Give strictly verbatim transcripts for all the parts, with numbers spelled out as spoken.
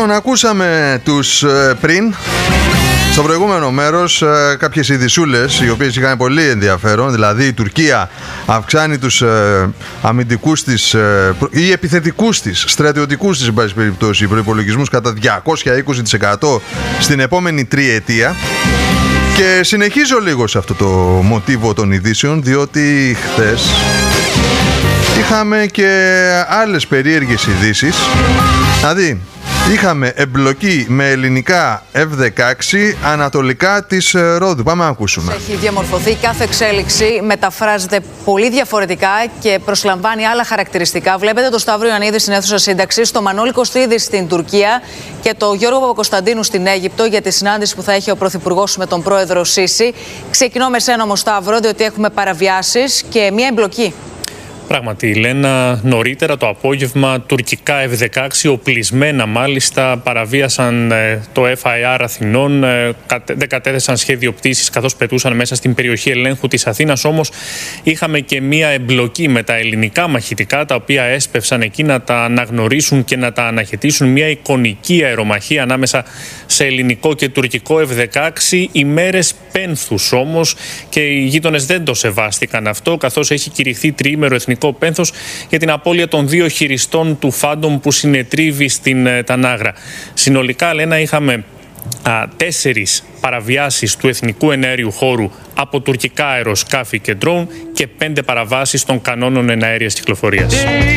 Λοιπόν, ακούσαμε τους ε, πριν στο προηγούμενο μέρος ε, κάποιες ειδησούλες οι οποίες είχαν πολύ ενδιαφέρον. Δηλαδή η Τουρκία αυξάνει τους ε, αμυντικούς της ε, ή επιθετικούς της, στρατιωτικούς της εν πάση περιπτώσει, προϋπολογισμούς κατά διακόσια είκοσι τοις εκατό στην επόμενη τριετία. Και συνεχίζω λίγο σε αυτό το μοτίβο των ειδήσεων, διότι χθες είχαμε και άλλες περίεργες ειδήσεις. Δηλαδή είχαμε εμπλοκή με ελληνικά εφ δεκαέξι ανατολικά της Ρόδου. Πάμε να ακούσουμε. Έχει διαμορφωθεί, κάθε εξέλιξη μεταφράζεται πολύ διαφορετικά και προσλαμβάνει άλλα χαρακτηριστικά. Βλέπετε το Σταύρο Ιωαννίδη στην αίθουσα σύνταξης, το Μανώλη Κωστίδη στην Τουρκία και το Γιώργο Παπακοσταντίνου στην Αίγυπτο για τη συνάντηση που θα έχει ο Πρωθυπουργός με τον πρόεδρο Σίση. Ξεκινώ με σένα όμως, Σταύρο, διότι έχουμε παραβιάσεις και μία εμπλοκή. Πράγματι, Λένα, νωρίτερα το απόγευμα τουρκικά εφ δεκαέξι, οπλισμένα μάλιστα, παραβίασαν ε, το εφ άι αρ Αθηνών, ε, δεν κατέθεσαν σχέδιο πτήσης καθώς πετούσαν μέσα στην περιοχή ελέγχου της Αθήνας. Όμως είχαμε και μία εμπλοκή με τα ελληνικά μαχητικά, τα οποία έσπευσαν εκεί να τα αναγνωρίσουν και να τα αναχαιτήσουν. Μία εικονική αερομαχία ανάμεσα σε ελληνικό και τουρκικό εφ δεκαέξι, ημέρες πένθους όμως, και οι γείτονες δεν το σεβάστηκαν αυτό, καθώς έχει κηρυχθεί τριήμερο εθνικό πένθος για την απώλεια των δύο χειριστών του Φάντομ που συνετρίβει στην ε, Τανάγρα. Συνολικά, Λένα, είχαμε α, τέσσερις παραβιάσεις του εθνικού εναέριου χώρου από τουρκικά αεροσκάφη και ντρόουν και πέντε παραβάσεις των κανόνων εναέριας κυκλοφορίας.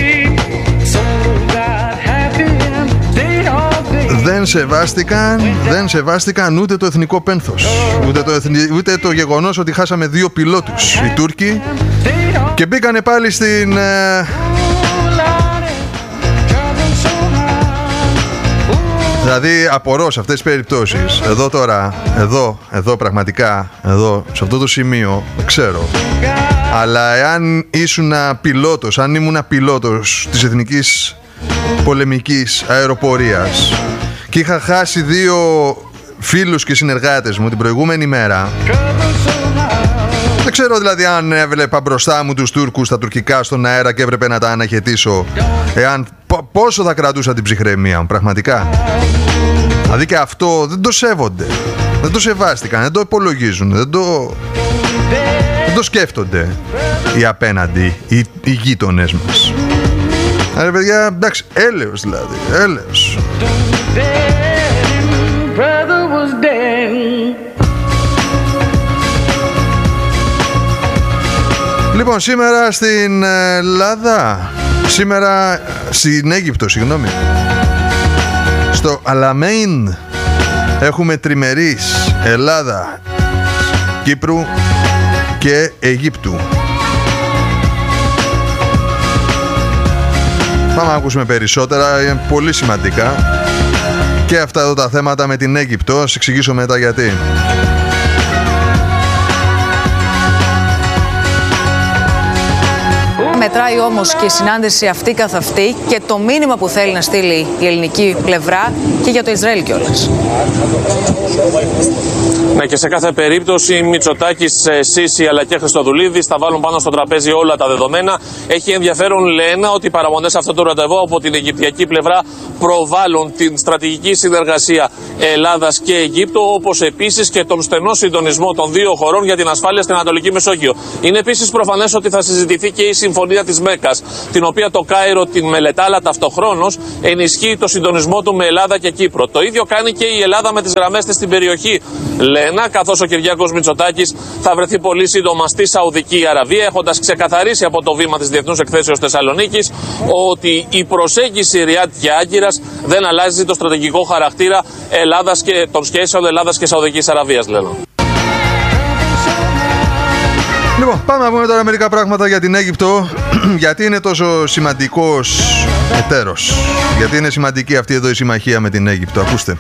Δεν σεβάστηκαν, δεν σεβάστηκαν ούτε το εθνικό πένθος, ούτε το, εθνι... ούτε το γεγονός ότι χάσαμε δύο πιλότους οι Τούρκοι και μπήκανε πάλι στην... Ε... Δηλαδή απορώ σε αυτές τις περιπτώσεις. Εδώ τώρα, εδώ, εδώ πραγματικά, εδώ, σε αυτό το σημείο, δεν ξέρω. Αλλά εάν ήσουν πιλότος, αν ήμουν πιλότος της Εθνικής Πολεμικής Αεροπορίας και είχα χάσει δύο φίλους και συνεργάτες μου την προηγούμενη μέρα, δεν ξέρω δηλαδή αν έβλεπα μπροστά μου τους Τούρκους στα τουρκικά στον αέρα και έπρεπε να τα αναχαιτήσω, εάν πόσο θα κρατούσα την ψυχραιμία μου πραγματικά. Δηλαδή και αυτό δεν το σέβονται, δεν το σεβάστηκαν, δεν το υπολογίζουν, δεν το, δεν το σκέφτονται οι απέναντι, οι, οι γείτονες μας. Άρα παιδιά, εντάξει, έλεος δηλαδή, έλεος. Λοιπόν, σήμερα στην Ελλάδα, σήμερα στην Αίγυπτο, συγγνώμη, στο Αλαμέιν έχουμε τριμερείς Ελλάδα, Κύπρου και Αιγύπτου. Πάμε να ακούσουμε περισσότερα, είναι πολύ σημαντικά και αυτά εδώ τα θέματα με την Αίγυπτο. Σας εξηγήσω μετά γιατί. Μετράει όμως και η συνάντηση αυτή καθ' αυτή και το μήνυμα που θέλει να στείλει η ελληνική πλευρά και για το Ισραήλ κιόλας. Ναι, και σε κάθε περίπτωση Μητσοτάκης, Σίση αλλά και Χριστοδουλίδης θα βάλουν πάνω στο τραπέζι όλα τα δεδομένα. Έχει ενδιαφέρον, λένε, ότι οι παραμονές αυτού του ραντεβού από την Αιγυπτιακή πλευρά προβάλλουν την στρατηγική συνεργασία Ελλάδας και Αιγύπτου, όπως επίσης και τον στενό συντονισμό των δύο χωρών για την ασφάλεια στην Ανατολική Μεσόγειο. Είναι επίσης προφανές ότι θα συζητηθεί και η συμφωνία της Μέκκας, την οποία το Κάιρο την μελετά, αλλά ταυτοχρόνως ενισχύει το συντονισμό του με Ελλάδα και Κύπρο. Το ίδιο κάνει και η Ελλάδα με τις γραμμές της στην περιοχή, λένε, καθώς ο Κυριάκος Μητσοτάκης θα βρεθεί πολύ σύντομα στη Σαουδική Αραβία, έχοντας ξεκαθαρίσει από το βήμα της Διεθνούς Εκθέσεως Θεσσαλονίκης ότι η προσέγγιση Ριάντ και Άγκυρας δεν αλλάζει το στρατηγικό χαρακτήρα Ελλάδας και των σχέσεων Ελλάδας και Σαουδικής Αραβίας, λένε. Λοιπόν, πάμε να πούμε τώρα μερικά πράγματα για την Αίγυπτο. Γιατί είναι τόσο σημαντικός εταίρος, γιατί είναι σημαντική αυτή εδώ η συμμαχία με την Αίγυπτο. Ακούστε.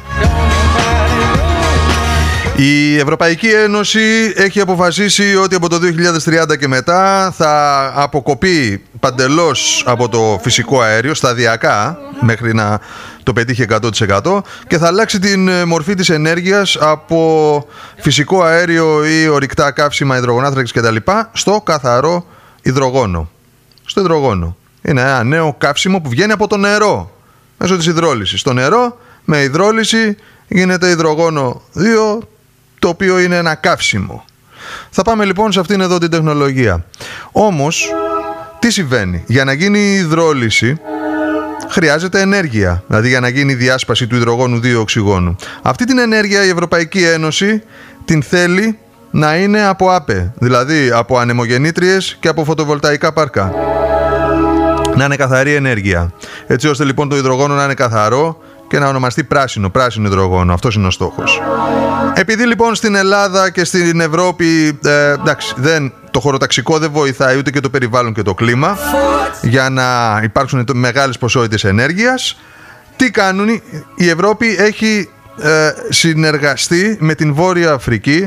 Η Ευρωπαϊκή Ένωση έχει αποφασίσει ότι από το δύο χιλιάδες τριάντα και μετά θα αποκοπεί παντελώς από το φυσικό αέριο, σταδιακά, μέχρι να το πετύχει εκατό τοις εκατό, και θα αλλάξει την μορφή της ενέργειας από φυσικό αέριο ή ορυκτά καύσιμα, υδρογονάνθρακες κτλ. Στο καθαρό υδρογόνο. Στο υδρογόνο. Είναι ένα νέο καύσιμο που βγαίνει από το νερό, μέσω της υδρόλυσης. Το νερό με υδρόλυση γίνεται υδρογόνο δύο, το οποίο είναι ένα καύσιμο. Θα πάμε λοιπόν σε αυτήν εδώ την τεχνολογία. Όμως, τι συμβαίνει? Για να γίνει η υδρόλυση χρειάζεται ενέργεια, δηλαδή για να γίνει η διάσπαση του υδρογόνου δύο οξυγόνου. Αυτή την ενέργεια η Ευρωπαϊκή Ένωση την θέλει να είναι από ΑΠΕ, δηλαδή από ανεμογεννήτριες και από φωτοβολταϊκά πάρκα. Να είναι καθαρή ενέργεια. Έτσι ώστε λοιπόν το υδρογόνο να είναι καθαρό και να ονομαστεί πράσινο, πράσινο υδρογόνο. Αυτός είναι ο στόχος. Επειδή λοιπόν στην Ελλάδα και στην Ευρώπη ε, εντάξει, δεν, το χωροταξικό δεν βοηθάει ούτε και το περιβάλλον και το κλίμα για να υπάρξουν μεγάλες ποσότητες ενέργειας, τι κάνουν? Η Ευρώπη έχει ε, συνεργαστεί με την Βόρεια Αφρική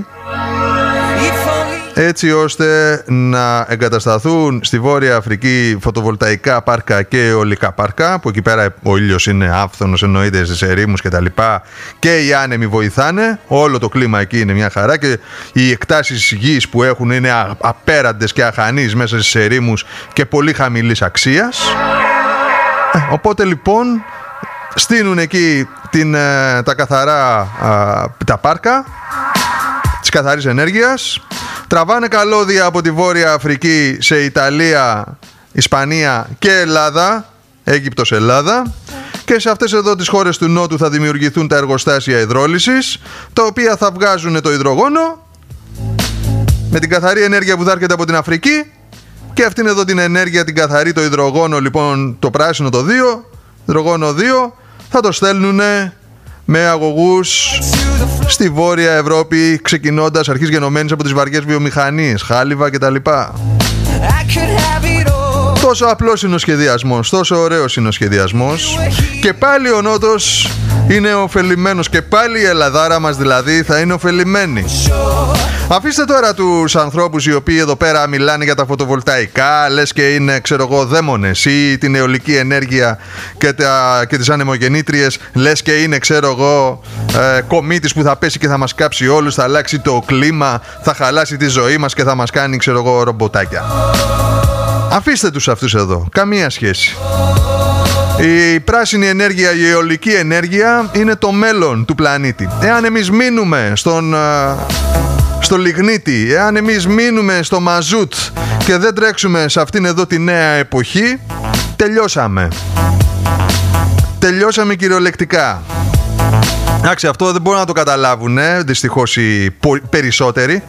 έτσι ώστε να εγκατασταθούν στη Βόρεια Αφρική φωτοβολταϊκά πάρκα και αιωλικά πάρκα, που εκεί πέρα ο ήλιος είναι άφθονος, εννοείται, στις ερήμους και τα λοιπά, και οι άνεμοι βοηθάνε, όλο το κλίμα εκεί είναι μια χαρά και οι εκτάσεις γης που έχουν είναι απέραντες και αχανείς μέσα στις ερήμους και πολύ χαμηλής αξίας. ε, οπότε λοιπόν στείνουν εκεί την, τα καθαρά τα πάρκα της καθαρής ενέργειας, τραβάνε καλώδια από τη Βόρεια Αφρική σε Ιταλία, Ισπανία και Ελλάδα, Αίγυπτος, Ελλάδα, και σε αυτές εδώ τις χώρες του Νότου θα δημιουργηθούν τα εργοστάσια υδρόλυσης, τα οποία θα βγάζουν το υδρογόνο με την καθαρή ενέργεια που θα έρχεται από την Αφρική, και αυτήν εδώ την ενέργεια, την καθαρή, το υδρογόνο λοιπόν, το πράσινο το δύο, υδρογόνο δύο, θα το στέλνουν με αγωγούς στη Βόρεια Ευρώπη, ξεκινώντας αρχής γενομένης από τις βαριές βιομηχανίες, χάλιβα κτλ. Τόσο απλός είναι ο σχεδιασμός, τόσο ωραίος είναι ο σχεδιασμός, και πάλι ο Νότος είναι ωφελημένος, και πάλι η Ελλαδάρα μας δηλαδή θα είναι ωφελημένη. Αφήστε τώρα τους ανθρώπους οι οποίοι εδώ πέρα μιλάνε για τα φωτοβολταϊκά, λες και είναι, ξέρω εγώ, δαίμονες, ή την αιωλική ενέργεια και, τα, και τις ανεμογεννήτριες, λες και είναι, ξέρω εγώ, ε, κομήτης που θα πέσει και θα μας κάψει όλους, θα αλλάξει το κλίμα, θα χαλάσει τη ζωή μας και θα μας κάνει, ξέρω εγώ, ρομποτάκια. Αφήστε τους αυτούς εδώ, καμία σχέση. Η πράσινη ενέργεια, η αιωλική ενέργεια είναι το μέλλον του πλανήτη. Εάν εμείς μείνουμε στον, στο λιγνίτη, εάν εμείς μείνουμε στο μαζούτ και δεν τρέξουμε σε αυτήν εδώ τη νέα εποχή, τελειώσαμε. Τελειώσαμε κυριολεκτικά. Εντάξει, αυτό δεν μπορούν να το καταλάβουν, ε, δυστυχώς οι περισσότεροι,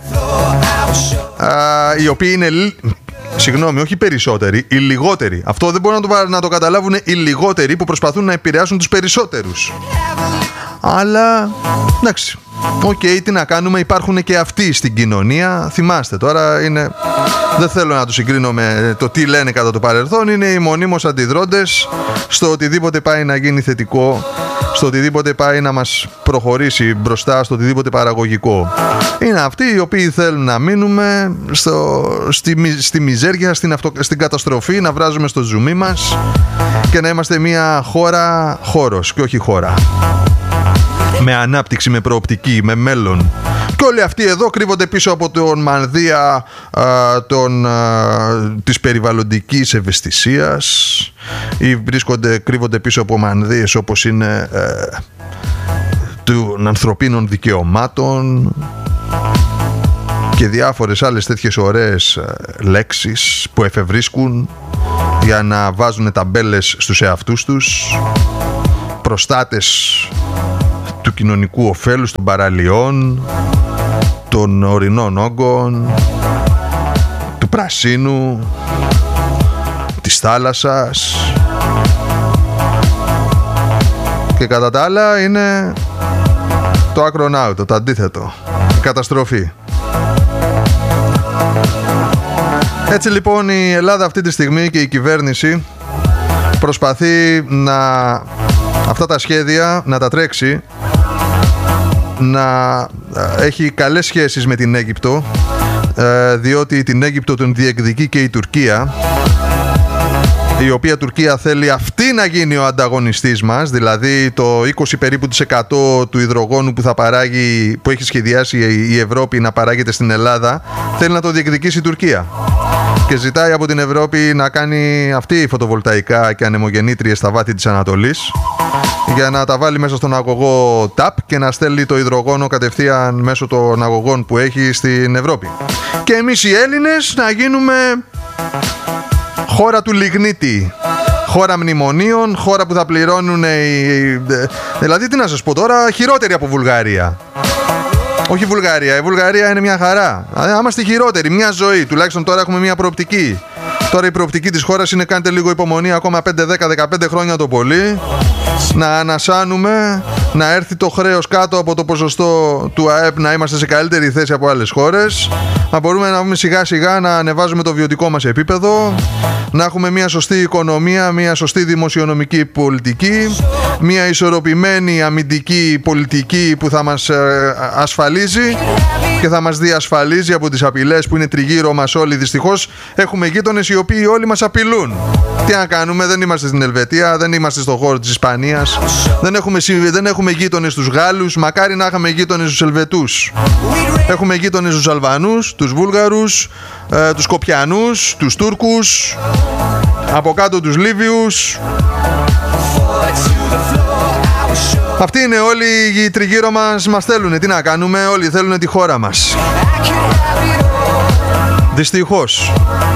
α, οι οποίοι είναι... Συγγνώμη, όχι οι περισσότεροι, οι λιγότεροι. Αυτό δεν μπορούν να το, να το καταλάβουν οι λιγότεροι που προσπαθούν να επηρεάσουν τους περισσότερους. Αλλά, εντάξει, οκ, okay, τι να κάνουμε, υπάρχουν και αυτοί στην κοινωνία. Θυμάστε τώρα, είναι... δεν θέλω να τους συγκρίνω με το τι λένε κατά το παρελθόν. Είναι οι μονίμως αντιδρώντες στο οτιδήποτε πάει να γίνει θετικό, στο οτιδήποτε πάει να μας προχωρήσει μπροστά, στο οτιδήποτε παραγωγικό. Είναι αυτοί οι οποίοι θέλουν να μείνουμε στο, στη, στη μιζέρια, στην, αυτο, στην καταστροφή, να βράζουμε στο ζουμί μας και να είμαστε μια χώρα χώρος και όχι χώρα. Με ανάπτυξη, με προοπτική, με μέλλον. Και όλοι αυτοί εδώ κρύβονται πίσω από τον μανδύα α, τον, α, της περιβαλλοντικής ευαισθησίας, ή βρίσκονται, κρύβονται πίσω από μανδύες όπως είναι ε, των ανθρωπίνων δικαιωμάτων και διάφορες άλλες τέτοιες ωραίες ε, λέξεις που εφευρίσκουν για να βάζουν ταμπέλες στους εαυτούς τους, προστάτες του κοινωνικού ωφέλους, των παραλιών, των ορεινών όγκων, του πρασίνου, της θάλασσας, και κατά τα άλλα είναι το άκρον out, το αντίθετο, η καταστροφή. Έτσι λοιπόν η Ελλάδα αυτή τη στιγμή και η κυβέρνηση προσπαθεί να αυτά τα σχέδια να τα τρέξει, να έχει καλές σχέσεις με την Αίγυπτο, διότι την Αίγυπτο τον διεκδικεί και η Τουρκία, η οποία Τουρκία θέλει αυτή να γίνει ο ανταγωνιστής μας, δηλαδή το είκοσι περίπου τοις εκατό του υδρογόνου που θα παράγει, που έχει σχεδιάσει η Ευρώπη να παράγεται στην Ελλάδα, θέλει να το διεκδικήσει η Τουρκία. και ζητάει από την Ευρώπη να κάνει αυτή φωτοβολταϊκά και ανεμογεννήτριες στα βάθη της Ανατολής για να τα βάλει μέσα στον αγωγό τάπ και να στέλνει το υδρογόνο κατευθείαν μέσω των αγωγών που έχει στην Ευρώπη. Και εμείς οι Έλληνες να γίνουμε χώρα του λιγνίτη, χώρα μνημονίων, χώρα που θα πληρώνουν οι... Δηλαδή τι να σας πω τώρα, χειρότερη από Βουλγαρία. Όχι Βουλγαρία, η Βουλγαρία είναι μια χαρά. Δηλαδή, είμαστε χειρότεροι, μια ζωή, τουλάχιστον τώρα έχουμε μια προοπτική. Τώρα η προοπτική της χώρας είναι κάντε λίγο υπομονή, ακόμα πέντε, δέκα, δεκαπέντε χρόνια το πολύ. Να ανασάνουμε, να έρθει το χρέος κάτω από το ποσοστό του ΑΕΠ, να είμαστε σε καλύτερη θέση από άλλες χώρες. Να μπορούμε να πούμε σιγά σιγά να ανεβάζουμε το βιωτικό μας επίπεδο. Να έχουμε μια σωστή οικονομία, μια σωστή δημοσιονομική πολιτική. Μια ισορροπημένη αμυντική πολιτική που θα μας ασφαλίζει και θα μας διασφαλίζει από τις απειλές που είναι τριγύρω μας όλοι. Δυστυχώς έχουμε γείτονες οι οποίοι όλοι μας απειλούν. Τι να κάνουμε, δεν είμαστε στην Ελβετία, δεν είμαστε στον χώρο της Ισπανίας, δεν έχουμε, δεν έχουμε γείτονες τους Γάλλους, μακάρι να είχαμε γείτονες τους Ελβετούς. Έχουμε γείτονες τους Αλβανούς, τους Βούλγαρους, ε, τους Σκοπιανούς, τους Τούρκους, από κάτω τους Λίβιους. Αυτοί είναι όλοι οι τριγύρω μας, μας θέλουν. Τι να κάνουμε, όλοι θέλουν τη χώρα μας. Δυστυχώς.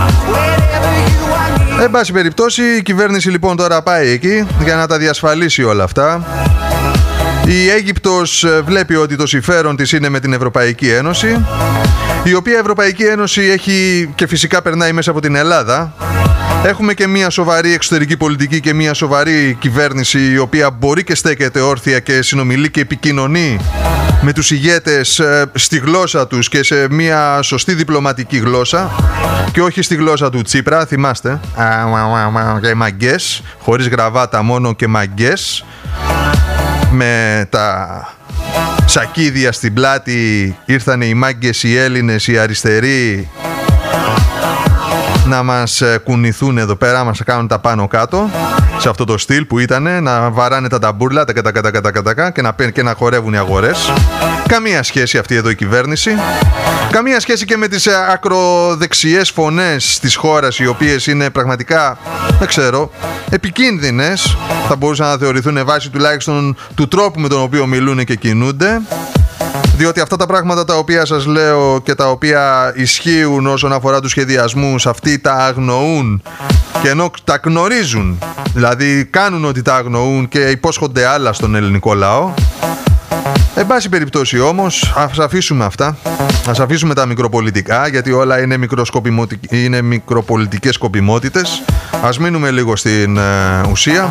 Εν πάση περιπτώσει, η κυβέρνηση λοιπόν τώρα πάει εκεί για να τα διασφαλίσει όλα αυτά. Η Αίγυπτος βλέπει ότι το συμφέρον της είναι με την Ευρωπαϊκή Ένωση, η οποία Ευρωπαϊκή Ένωση έχει και φυσικά περνάει μέσα από την Ελλάδα. Έχουμε και μια σοβαρή εξωτερική πολιτική και μια σοβαρή κυβέρνηση η οποία μπορεί και στέκεται όρθια και συνομιλεί και επικοινωνεί με τους ηγέτες στη γλώσσα τους και σε μια σωστή διπλωματική γλώσσα και όχι στη γλώσσα του Τσίπρα, θυμάστε, και μαγκές, χωρίς γραβάτα, μόνο και μαγκές, με τα σακίδια στην πλάτη. Ήρθανε οι μάγκες, οι Έλληνες, οι αριστεροί να μας κουνηθούν εδώ πέρα, μας κάνουν τα πάνω κάτω σε αυτό το στυλ που ήτανε, να βαράνε τα ταμπούρλα τα κατα, κατα, κατα, κατα, κατα, και, να, και να χορεύουν οι αγορές. Καμία σχέση αυτή εδώ η κυβέρνηση. Καμία σχέση και με τις ακροδεξιές φωνές της χώρας, οι οποίες είναι πραγματικά, δεν ξέρω, επικίνδυνες. Θα μπορούσαν να θεωρηθούν βάση τουλάχιστον του τρόπου με τον οποίο μιλούν και κινούνται. Διότι αυτά τα πράγματα τα οποία σας λέω και τα οποία ισχύουν όσον αφορά τους σχεδιασμούς, αυτοί τα αγνοούν, και ενώ τα γνωρίζουν, δηλαδή κάνουν ότι τα αγνοούν και υπόσχονται άλλα στον ελληνικό λαό. Εν πάση περιπτώσει όμως, ας αφήσουμε αυτά, ας αφήσουμε τα μικροπολιτικά, γιατί όλα είναι, είναι μικροπολιτικές σκοπιμότητες. Ας μείνουμε λίγο στην ε, ουσία.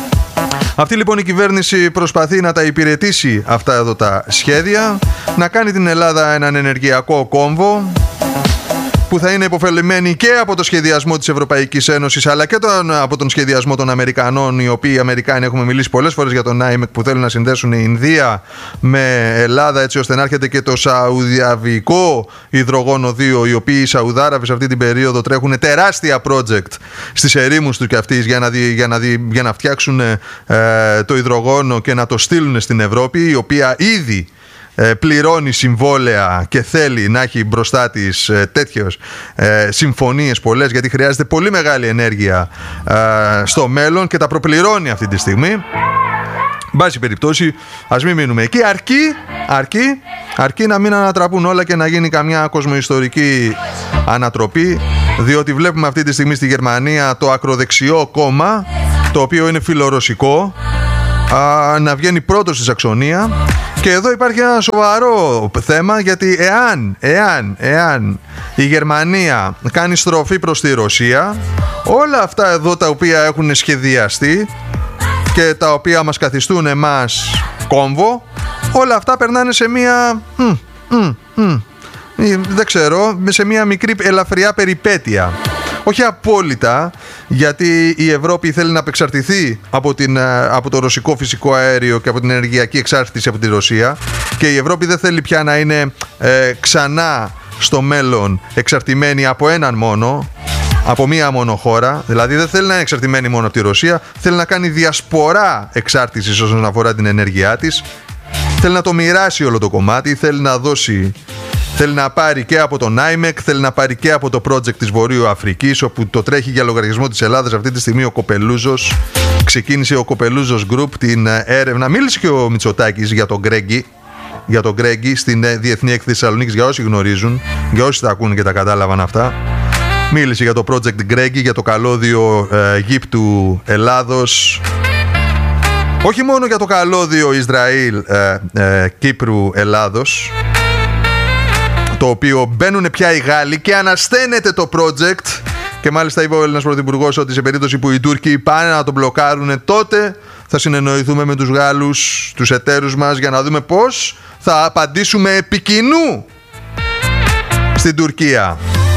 Αυτή λοιπόν η κυβέρνηση προσπαθεί να τα υπηρετήσει αυτά εδώ τα σχέδια, να κάνει την Ελλάδα έναν ενεργειακό κόμβο που θα είναι υποφελημένη και από το σχεδιασμό της Ευρωπαϊκής Ένωσης, αλλά και τον, από τον σχεδιασμό των Αμερικανών, οι οποίοι οι Αμερικάνοι, έχουμε μιλήσει πολλές φορές για τον άιμεκ, που θέλουν να συνδέσουν η Ινδία με Ελλάδα, έτσι ώστε να έρχεται και το Σαουδιαβικό υδρογόνο δύο, οι οποίοι οι Σαουδάραβες αυτή την περίοδο τρέχουν τεράστια project στις ερήμους τους και αυτής για να, δι, για να, δι, για να φτιάξουν ε, το υδρογόνο και να το στείλουν στην Ευρώπη, η οποία ήδη πληρώνει συμβόλαια και θέλει να έχει μπροστά της ε, τέτοιες ε, συμφωνίες πολλές, γιατί χρειάζεται πολύ μεγάλη ενέργεια ε, στο μέλλον και τα προπληρώνει αυτή τη στιγμή. Μπάση περιπτώσει, ας μην μείνουμε εκεί. Αρκεί, αρκεί, αρκεί να μην ανατραπούν όλα και να γίνει καμιά κοσμοϊστορική ανατροπή, διότι βλέπουμε αυτή τη στιγμή στη Γερμανία το ακροδεξιό κόμμα, το οποίο είναι φιλορωσικό, α, να βγαίνει πρώτο στη Σαξονία. Και εδώ υπάρχει ένα σοβαρό θέμα, γιατί εάν, εάν, εάν η Γερμανία κάνει στροφή προς τη Ρωσία, όλα αυτά εδώ τα οποία έχουν σχεδιαστεί και τα οποία μας καθιστούν εμάς κόμβο, όλα αυτά περνάνε σε μία, μ, μ, μ, δεν ξέρω, σε μία μικρή ελαφριά περιπέτεια. Όχι απόλυτα, γιατί η Ευρώπη θέλει να απεξαρτηθεί από, την, από το ρωσικό φυσικό αέριο και από την ενεργειακή εξάρτηση από τη Ρωσία, και η Ευρώπη δεν θέλει πια να είναι ε, ξανά στο μέλλον εξαρτημένη από έναν μόνο, από μία μόνο χώρα. Δηλαδή δεν θέλει να είναι εξαρτημένη μόνο από τη Ρωσία, θέλει να κάνει διασπορά εξάρτησης όσον αφορά την ενέργειά της. Θέλει να το μοιράσει όλο το κομμάτι, θέλει να δώσει, θέλει να πάρει και από τον άιμεκ, θέλει να πάρει και από το project της Βορείου Αφρικής, όπου το τρέχει για λογαριασμό της Ελλάδας αυτή τη στιγμή ο Κοπελούζος. Ξεκίνησε ο Κοπελούζος Group την έρευνα. Μίλησε και ο Μητσοτάκης για τον Γκρέγκι, για τον Γκρέγκι στην Διεθνή Έκθεση Θεσσαλονίκης, για όσοι γνωρίζουν, για όσοι τα ακούνε και τα κατάλαβαν αυτά. Μίλησε για το project Γκρέγκι, για το καλώδιο ε, Αιγύπτου Ελλάδος. Όχι μόνο για το καλώδιο Ισραήλ ε, ε, Κύπρου Ελλάδος, το οποίο μπαίνουν πια οι Γάλλοι και ανασταίνεται το project. Και μάλιστα είπε ο Έλληνας Πρωθυπουργός ότι σε περίπτωση που οι Τούρκοι πάνε να τον μπλοκάρουν, τότε θα συνεννοηθούμε με τους Γάλλους, τους εταίρους μας, για να δούμε πώς θα απαντήσουμε επί κοινού στην Τουρκία.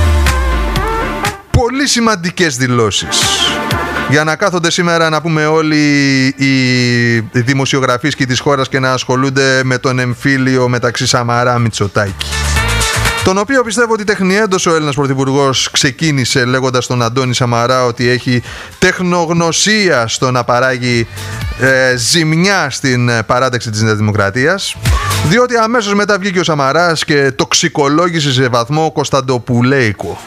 Πολύ σημαντικές δηλώσεις. Για να κάθονται σήμερα, να πούμε, όλοι οι δημοσιογραφίσκοι της χώρας και να ασχολούνται με τον εμφύλιο μεταξύ Σαμαρά Μητσοτάκη. Τον οποίο πιστεύω ότι τεχνιέντος ο Έλληνας Πρωθυπουργός ξεκίνησε λέγοντας στον Αντώνη Σαμαρά ότι έχει τεχνογνωσία στο να παράγει ε, ζημιά στην παράταξη της Νέας Δημοκρατίας, διότι αμέσως μετά βγήκε ο Σαμαράς και τοξικολόγησε σε βαθμό κωνσταντοπουλέικο.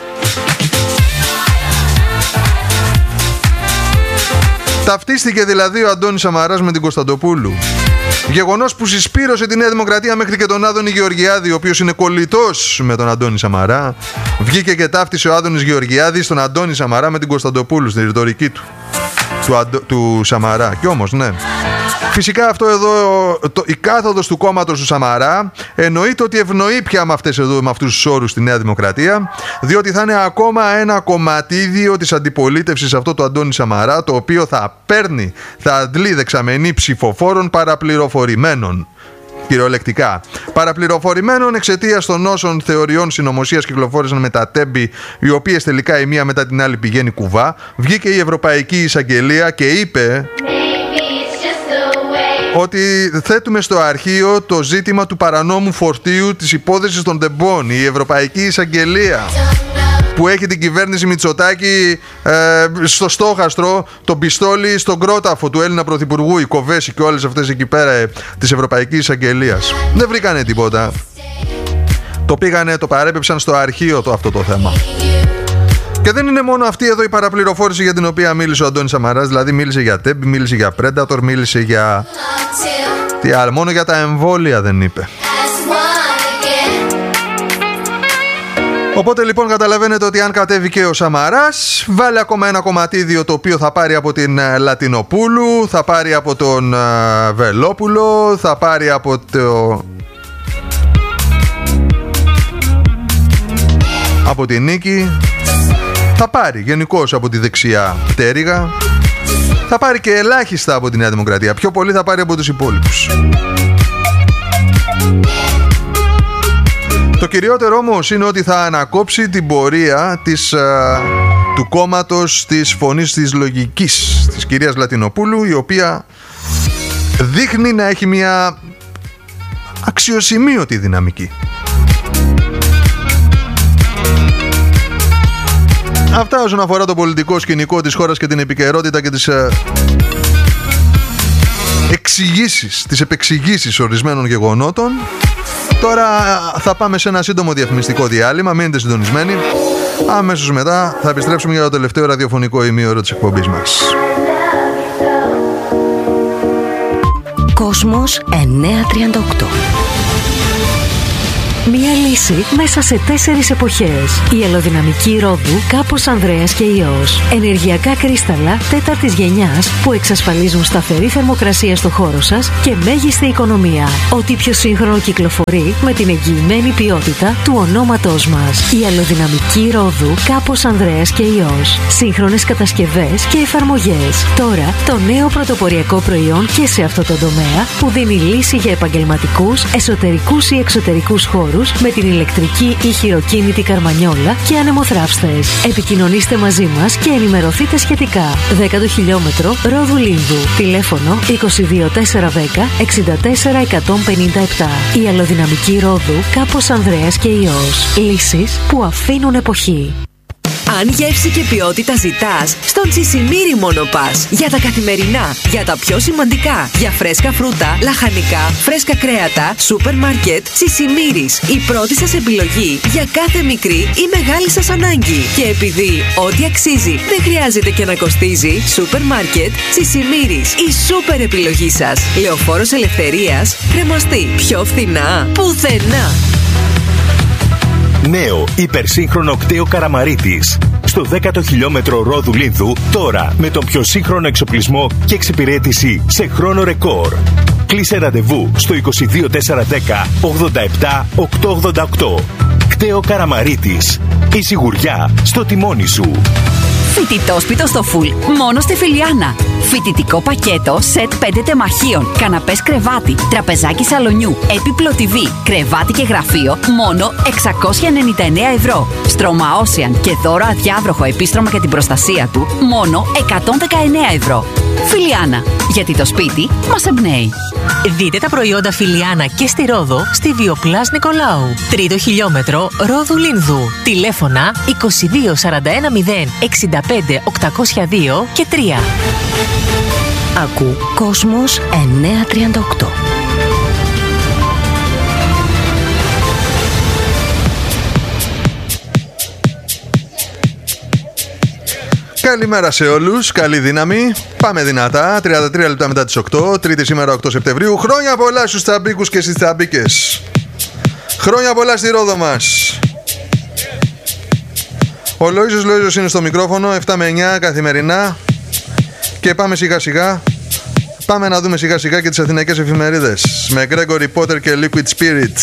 Ταυτίστηκε δηλαδή ο Αντώνης Σαμαράς με την Κωνσταντοπούλου. Γεγονός που συσπήρωσε τη Νέα Δημοκρατία μέχρι και τον Άδωνη Γεωργιάδη, ο οποίος είναι κολλητός με τον Αντώνη Σαμαρά. Βγήκε και ταύτισε ο Άδωνης Γεωργιάδης τον Αντώνη Σαμαρά με την Κωνσταντοπούλου στην ρητορική του, του, Αντω, του Σαμαρά. Κι όμως, ναι. Φυσικά αυτό εδώ, το, η κάθοδος του κόμματος του Σαμαρά εννοείται ότι ευνοεί πια με, αυτές εδώ, με αυτούς τους όρους τη Νέα Δημοκρατία, διότι θα είναι ακόμα ένα κομματίδιο της αντιπολίτευσης αυτό του Αντώνη Σαμαρά, το οποίο θα παίρνει, θα αντλεί δεξαμενή ψηφοφόρων παραπληροφορημένων. Κυριολεκτικά. Παραπληροφορημένων εξαιτίας των όσων θεωριών συνωμοσίας κυκλοφόρησαν με τα τέμπη, οι οποίες τελικά η μία μετά την άλλη πηγαίνει κουβά. Βγήκε η Ευρωπαϊκή Εισαγγελία και είπε ότι θέτουμε στο αρχείο το ζήτημα του παρανόμου φορτίου της υπόθεσης των τεμπών. Η Ευρωπαϊκή Εισαγγελία, που έχει την κυβέρνηση Μητσοτάκη ε, στο στόχαστρο, τον πιστόλι στον κρόταφο του Έλληνα Πρωθυπουργού, η Κοβέση και όλες αυτές εκεί πέρα ε, της Ευρωπαϊκής Εισαγγελίας. Δεν βρήκανε τίποτα. Το πήγανε, το παρέπεψαν στο αρχείο το, αυτό το θέμα. Και δεν είναι μόνο αυτή εδώ η παραπληροφόρηση για την οποία μίλησε ο Αντώνης Σαμαράς, δηλαδή μίλησε για τέμπη, μίλησε για Predator, μίλησε για... Τι άλλο, μόνο για τα εμβόλια δεν είπε. Οπότε λοιπόν καταλαβαίνετε ότι αν κατέβει και ο Σαμαράς, βάλει ακόμα ένα κομματίδιο το οποίο θα πάρει από την Λατινοπούλου, θα πάρει από τον Βελόπουλο, θα πάρει από το... από την Νίκη, θα πάρει γενικώς από τη δεξιά πτέρυγα, θα πάρει και ελάχιστα από τη Νέα Δημοκρατία, πιο πολύ θα πάρει από τους υπόλοιπους. Το κυριότερο όμως είναι ότι θα ανακόψει την πορεία της, α, του κόμματος της Φωνής της Λογικής, της κυρίας Λατινοπούλου, η οποία δείχνει να έχει μια αξιοσημείωτη δυναμική. Αυτά όσον αφορά το πολιτικό σκηνικό της χώρας και την επικαιρότητα και τις α, εξηγήσεις, τις επεξηγήσεις ορισμένων γεγονότων. Τώρα θα πάμε σε ένα σύντομο διαφημιστικό διάλειμμα. Μείνετε συντονισμένοι. Αμέσως μετά θα επιστρέψουμε για το τελευταίο ραδιοφωνικό ημίωρο της εκπομπής μας. Κόσμος εννιακόσια τριάντα οκτώ. Μία λύση μέσα σε τέσσερις εποχές. Η αλλοδυναμική ρόδου Κάπος Ανδρέας και Υιός. Ενεργειακά κρίσταλα τέταρτης γενιάς που εξασφαλίζουν σταθερή θερμοκρασία στο χώρο σας και μέγιστη οικονομία. Ό,τι πιο σύγχρονο κυκλοφορεί με την εγγυημένη ποιότητα του ονόματός μας. Η αλλοδυναμική ρόδου Κάπος Ανδρέας και Υιός. Σύγχρονες κατασκευές και εφαρμογές. Τώρα το νέο πρωτοποριακό προϊόν και σε αυτό το τομέα που δίνει λύση για επαγγελματικούς, εσωτερικούς ή εξωτερικούς χώρους με την ηλεκτρική ή χειροκίνητη καρμανιόλα και ανεμοθράυστες. Επικοινωνήστε μαζί μας και ενημερωθείτε σχετικά. δέκατο χιλιόμετρο Ρόδου Λίνδου. Τηλέφωνο είκοσι δύο τετρακόσια δέκα εξήντα τέσσερα εκατόν πενήντα επτά. Η αλλοδυναμική Ρόδου Κάπος Ανδρέας και Υιός. Λύσεις που αφήνουν εποχή. Αν γεύση και ποιότητα ζητάς, στον Τσισιμήρι μόνο πας. Για τα καθημερινά, για τα πιο σημαντικά, για φρέσκα φρούτα, λαχανικά, φρέσκα κρέατα, σούπερ μάρκετ, Τσισιμήρις. Η πρώτη σας επιλογή για κάθε μικρή ή μεγάλη σας ανάγκη. Και επειδή ό,τι αξίζει δεν χρειάζεται και να κοστίζει, σούπερ μάρκετ, Τσισιμήρις. Η σούπερ επιλογή σας. Λεωφόρος Ελευθερίας, Κρεμαστή. Πιο φθηνά, πουθενά. Νέο υπερσύγχρονο κτέο Καραμαρίτης. Στο δέκατο χιλιόμετρο Ρόδου Λίνθου, τώρα με τον πιο σύγχρονο εξοπλισμό και εξυπηρέτηση σε χρόνο ρεκόρ. Κλείσε ραντεβού στο είκοσι δύο τετρακόσια δέκα ογδόντα επτά οκτακόσια ογδόντα οκτώ. Κτέο Καραμαρίτης. Η σιγουριά στο τιμόνι σου. Φοιτητόσπιτο στο φουλ, μόνο στη Φιλιάνα. Φοιτητικό πακέτο, σετ πέντε τεμαχίων, καναπές κρεβάτι, τραπεζάκι σαλονιού, έπιπλο τι βι, κρεβάτι και γραφείο, μόνο εξακόσια ενενήντα εννέα ευρώ. Στρώμα Ocean και δώρο αδιάβροχο επίστρωμα για την προστασία του, μόνο εκατόν δεκαεννέα ευρώ. Φιλιάνα, γιατί το σπίτι μας εμπνέει. Δείτε τα προϊόντα Φιλιάνα και στη Ρόδο, στη Βιοπλάς Νικολάου. Τρίτο χιλιόμετρο Ρόδου Λίνδου. Τηλέφωνα είκοσι δύο σαράντα ένα μηδέν εξήντα πέντε οκτακόσια δύο και τρία. Ακού Κόσμος εννιακόσια τριάντα οκτώ. Καλημέρα σε όλους, καλή δύναμη. Πάμε δυνατά, τριάντα τρία λεπτά μετά τις οκτώ, Τρίτη σήμερα οκτώ Σεπτεμβρίου. Χρόνια πολλά στους τσαμπίκους και στις τσαμπίκες. Χρόνια πολλά στη Ρόδο μας. Ο Λοΐζος Λοΐζος είναι στο μικρόφωνο, επτά με εννιά καθημερινά. Και πάμε σιγά σιγά. Πάμε να δούμε σιγά σιγά και τις αθηναϊκές εφημερίδες με Gregory Potter και Liquid Spirit.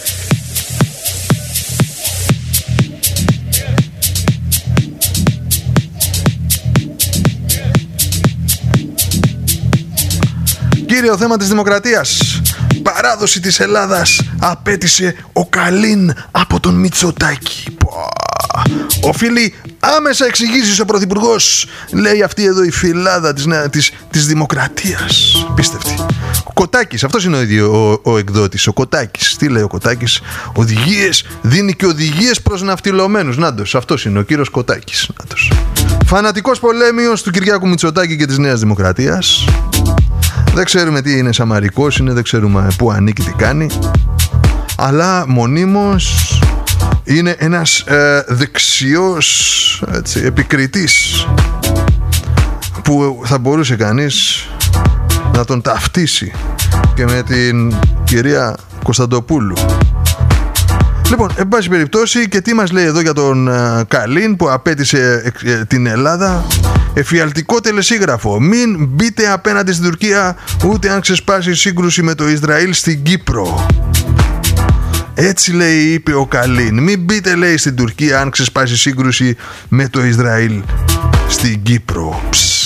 Κύριο θέμα της δημοκρατίας. Παράδοση της Ελλάδας απέτησε ο Καλίν από τον Μητσοτάκη. Οφείλει άμεσα εξηγήσεις ο Πρωθυπουργός, λέει αυτή εδώ η φυλάδα της, της, της δημοκρατίας. Πίστευτη. Ο Κοτάκης, αυτός είναι ο, ίδιο, ο, ο εκδότης, ο Κοτάκης. Τι λέει ο Κοτάκης? Οδηγίες, δίνει και οδηγίες προς ναυτιλωμένους. Νάντος, αυτός είναι ο κύριος Κοτάκης. Νάντος. Φανατικός πολέμιος του Κυριάκου Μητσοτάκη και της Νέας Δημοκρατίας. Δεν ξέρουμε τι είναι, σαμαρικός είναι, δεν ξέρουμε πού ανήκει, τι κάνει. Αλλά μονίμως είναι ένας ε, δεξιός, έτσι, επικριτής που θα μπορούσε κανείς να τον ταυτίσει και με την κυρία Κωνσταντοπούλου. Λοιπόν, εν πάση περιπτώσει, και τι μας λέει εδώ για τον ε, Καλίν που απέτησε ε, την Ελλάδα? Εφιαλτικό τελεσίγραφο. Μην μπείτε απέναντι στην Τουρκία ούτε αν ξεσπάσει σύγκρουση με το Ισραήλ στην Κύπρο. Έτσι λέει, είπε ο Καλίν. Μην μπείτε, λέει, στην Τουρκία αν ξεσπάσει σύγκρουση με το Ισραήλ στην Κύπρο. Ψ.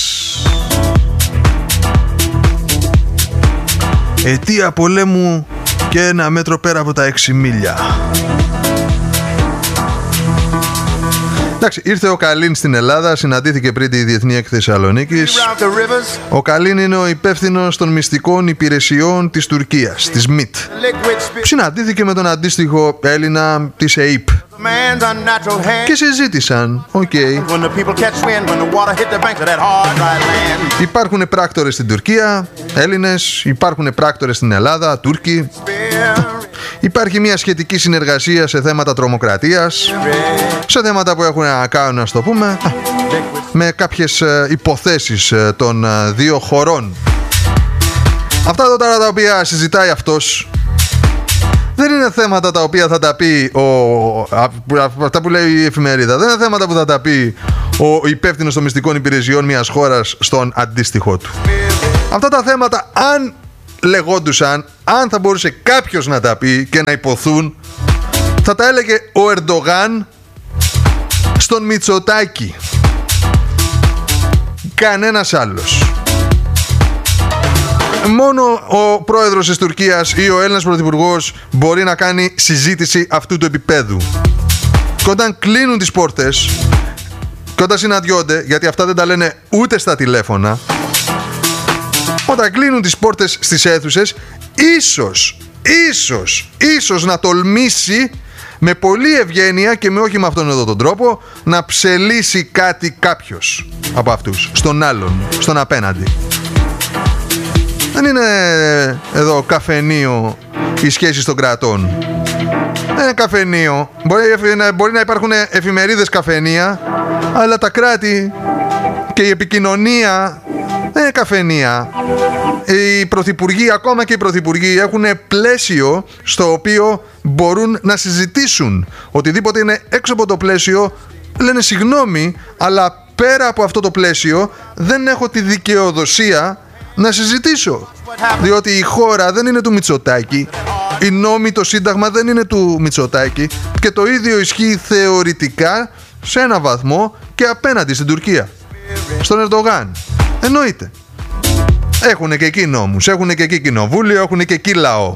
Αιτία πολέμου και ένα μέτρο πέρα από τα έξι μίλια. Εντάξει, ήρθε ο Καλίν στην Ελλάδα, συναντήθηκε πριν τη Διεθνή Έκθεση Θεσσαλονίκης. Ο Καλίν είναι ο υπεύθυνος των μυστικών υπηρεσιών της Τουρκίας, της ΜΙΤ. Συναντήθηκε με τον αντίστοιχο Έλληνα της ΕΙΠ και συζήτησαν. Οκ. Okay. Υπάρχουν πράκτορες στην Τουρκία, Έλληνες, υπάρχουν πράκτορες στην Ελλάδα, Τούρκοι. Υπάρχει μια σχετική συνεργασία σε θέματα τρομοκρατίας, σε θέματα που έχουν να κάνουν, ας το πούμε, με κάποιες υποθέσεις των δύο χωρών. Αυτά τώρα τα οποία συζητάει αυτός δεν είναι θέματα τα οποία θα τα πει ο... αυτά που λέει η εφημερίδα. Δεν είναι θέματα που θα τα πει ο υπεύθυνος των μυστικών υπηρεσιών μιας χώρας στον αντίστοιχό του. Αυτά τα θέματα, αν λεγόντουσαν, αν θα μπορούσε κάποιος να τα πει και να υποθούν, θα τα έλεγε ο Ερντογάν στον Μητσοτάκη. Κανένας άλλος. Μόνο ο πρόεδρος της Τουρκίας ή ο Έλληνας πρωθυπουργός μπορεί να κάνει συζήτηση αυτού του επίπεδου. Και όταν κλείνουν τις πόρτες και όταν συναντιόνται, γιατί αυτά δεν τα λένε ούτε στα τηλέφωνα, όταν κλείνουν τις πόρτες στις αίθουσες, ίσως, ίσως, ίσως να τολμήσει με πολλή ευγένεια και με όχι με αυτόν εδώ τον τρόπο να ψελίσει κάτι κάποιος από αυτούς στον άλλον, στον απέναντι. Δεν είναι εδώ καφενείο οι σχέσεις των κρατών. Δεν είναι καφενείο. Μπορεί, μπορεί να υπάρχουν εφημερίδες καφενεία, αλλά τα κράτη και η επικοινωνία δεν είναι καφενεία. Οι πρωθυπουργοί, ακόμα και οι πρωθυπουργοί, έχουν πλαίσιο στο οποίο μπορούν να συζητήσουν. Οτιδήποτε είναι έξω από το πλαίσιο λένε συγγνώμη, αλλά πέρα από αυτό το πλαίσιο δεν έχω τη δικαιοδοσία να συζητήσω. Διότι η χώρα δεν είναι του Μητσοτάκη, οι νόμοι, το σύνταγμα δεν είναι του Μητσοτάκη, και το ίδιο ισχύει θεωρητικά σε ένα βαθμό και απέναντι στην Τουρκία, στον Ερντογάν. Εννοείται. Έχουν και εκεί νόμους, έχουν και εκεί κοινοβούλιο, έχουν και εκεί λαό.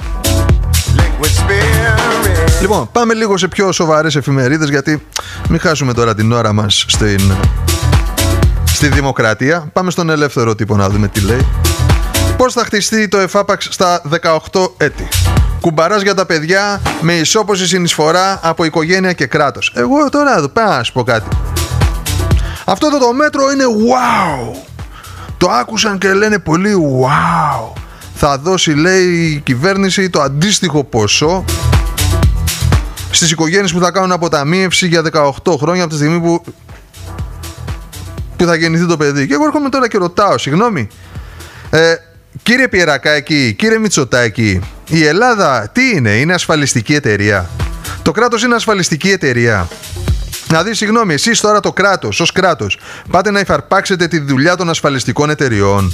Λοιπόν, πάμε λίγο σε πιο σοβαρές εφημερίδες, γιατί μην χάσουμε τώρα την ώρα μας στην, στη δημοκρατία. Πάμε στον Ελεύθερο Τύπο να δούμε τι λέει. Πώς θα χτιστεί το εφάπαξ στα δεκαοκτώ έτη. Κουμπαράς για τα παιδιά με ισόποση συνεισφορά από οικογένεια και κράτος. Εγώ τώρα εδώ πέρα να σου πω κάτι. Αυτό το, το μέτρο είναι wow. Το άκουσαν και λένε πολύ wow. Θα δώσει, λέει, η κυβέρνηση το αντίστοιχο ποσό στις οικογένειες που θα κάνουν αποταμίευση για δεκαοκτώ χρόνια από τη στιγμή που, που θα γεννηθεί το παιδί. Και εγώ έρχομαι τώρα και ρωτάω, συγγνώμη, ε, κύριε Πιερακάκη, κύριε Μητσοτάκη, η Ελλάδα τι είναι, είναι ασφαλιστική εταιρεία? Το κράτος είναι ασφαλιστική εταιρεία? Δηλαδή, συγγνώμη, εσείς τώρα το κράτος, ως κράτος, πάτε να υφαρπάξετε τη δουλειά των ασφαλιστικών εταιριών?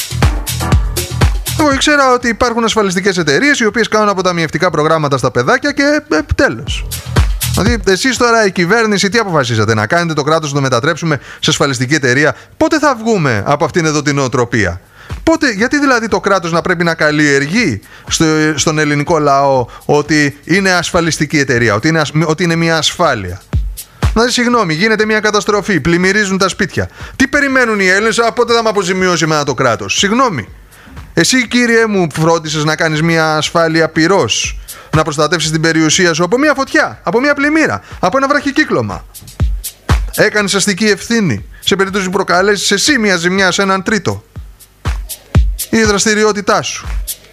Εγώ ήξερα ότι υπάρχουν ασφαλιστικές εταιρείες οι οποίες κάνουν αποταμιευτικά προγράμματα στα παιδάκια και ε, τέλος. Δηλαδή, εσείς τώρα η κυβέρνηση τι αποφασίσατε? Να κάνετε το κράτος να το μετατρέψουμε σε ασφαλιστική εταιρεία? Πότε θα βγούμε από αυτήν εδώ την νοοτροπία? Πότε, γιατί δηλαδή το κράτος να πρέπει να καλλιεργεί στο, στον ελληνικό λαό ότι είναι ασφαλιστική εταιρεία, ότι είναι, ότι είναι μια ασφάλεια? Δηλαδή, συγγνώμη, γίνεται μια καταστροφή, πλημμυρίζουν τα σπίτια. Τι περιμένουν οι Έλληνες? Α, πότε θα με αποζημιώσει εμένα το κράτος? Συγγνώμη. Εσύ, κύριε μου, φρόντισες να κάνεις μια ασφάλεια πυρός, να προστατεύσεις την περιουσία σου από μια φωτιά, από μια πλημμύρα, από ένα βραχικύκλωμα? Έκανες αστική ευθύνη σε περίπτωση που προκαλέσεις εσύ μια ζημιά σε έναν τρίτο? Η δραστηριότητά σου.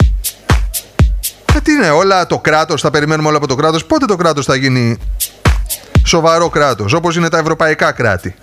Ε, τι είναι, όλα το κράτος, θα περιμένουμε όλα από το κράτος? Πότε το κράτος θα γίνει σοβαρό κράτος, όπως είναι τα ευρωπαϊκά κράτη?